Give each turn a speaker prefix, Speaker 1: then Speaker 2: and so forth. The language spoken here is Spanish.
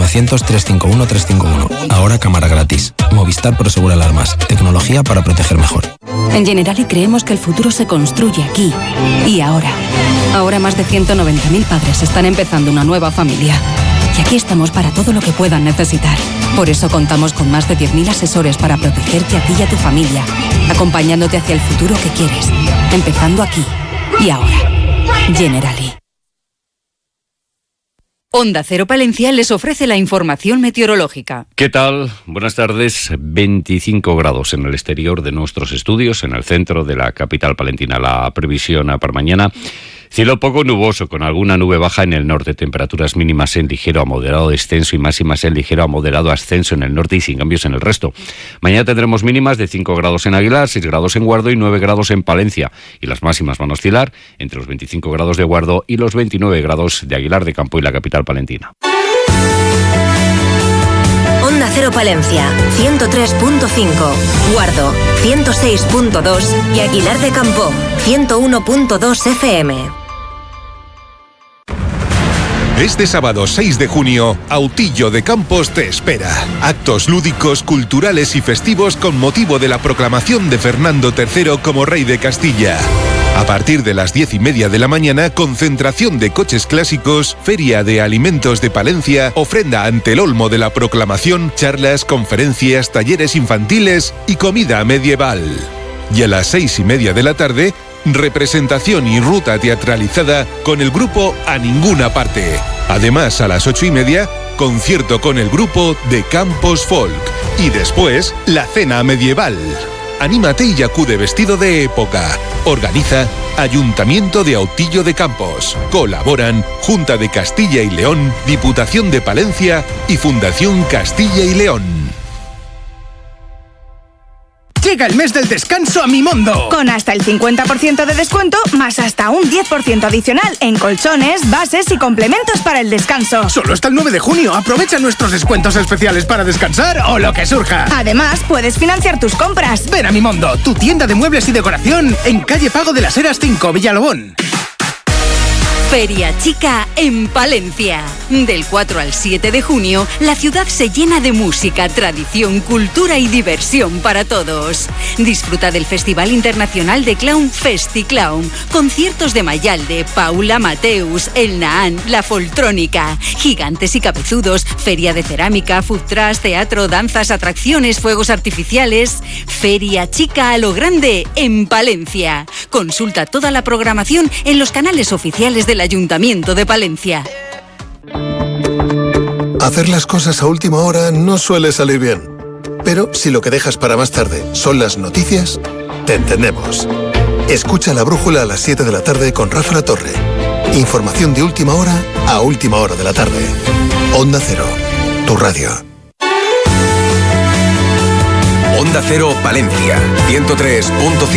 Speaker 1: 900-351-351. Ahora cámara gratis. Movistar Prosegura Alarmas. Tecnología para proteger mejor.
Speaker 2: En Generali creemos que el futuro se construye aquí y ahora. Ahora más de 190.000 padres están empezando una nueva familia. Y aquí estamos para todo lo que puedan necesitar. Por eso contamos con más de 10.000 asesores para protegerte a ti y a tu familia, acompañándote hacia el futuro que quieres, empezando aquí y ahora. Generali.
Speaker 3: Onda Cero Palencia les ofrece la información meteorológica.
Speaker 4: ¿Qué tal? Buenas tardes. 25 grados en el exterior de nuestros estudios, en el centro de la capital palentina. La previsión para mañana: cielo poco nuboso, con alguna nube baja en el norte, temperaturas mínimas en ligero a moderado descenso y máximas en ligero a moderado ascenso en el norte y sin cambios en el resto. Mañana tendremos mínimas de 5 grados en Aguilar, 6 grados en Guardo y 9 grados en Palencia. Y las máximas van a oscilar entre los 25 grados de Guardo y los 29 grados de Aguilar de Campo y la capital palentina.
Speaker 5: Onda Cero Palencia, 103.5, Guardo, 106.2 y Aguilar de Campo, 101.2 FM.
Speaker 6: Este sábado 6 de junio, Autillo de Campos te espera. Actos lúdicos, culturales y festivos con motivo de la proclamación de Fernando III como rey de Castilla. A partir de las 10:30 de la mañana, concentración de coches clásicos, feria de alimentos de Palencia, ofrenda ante el olmo de la proclamación, charlas, conferencias, talleres infantiles y comida medieval. Y a las 6:30 de la tarde, representación y ruta teatralizada con el grupo A Ninguna Parte. Además, a las 8:30, concierto con el grupo de Campos Folk. Y después, la cena medieval. Anímate y acude vestido de época. Organiza Ayuntamiento de Autillo de Campos. Colaboran Junta de Castilla y León, Diputación de Palencia y Fundación Castilla y León.
Speaker 7: Llega el mes del descanso a Mimondo.
Speaker 8: Con hasta el 50% de descuento, más hasta un 10% adicional en colchones, bases y complementos para el descanso.
Speaker 7: Solo hasta el 9 de junio. Aprovecha nuestros descuentos especiales para descansar o lo que surja.
Speaker 8: Además, puedes financiar tus compras.
Speaker 7: Ven a Mimondo, tu tienda de muebles y decoración, en calle Pago de las Heras 5, Villalobón.
Speaker 3: Feria Chica en Palencia. Del 4 al 7 de junio, la ciudad se llena de música, tradición, cultura y diversión para todos. Disfruta del Festival Internacional de Clown FestiClown, conciertos de Mayalde, Paula Mateus, El Naan, La Foltrónica, Gigantes y Cabezudos, feria de cerámica, food trucks, teatro, danzas, atracciones, fuegos artificiales. Feria Chica a lo grande en Palencia. Consulta toda la programación en los canales oficiales del Ayuntamiento de Palencia.
Speaker 9: Hacer las cosas a última hora no suele salir bien. Pero si lo que dejas para más tarde son las noticias, te entendemos. Escucha La Brújula a las 7 de la tarde con Rafa La Torre. Información de última hora a última hora de la tarde. Onda Cero, tu radio.
Speaker 10: Onda Cero Palencia, 103.5.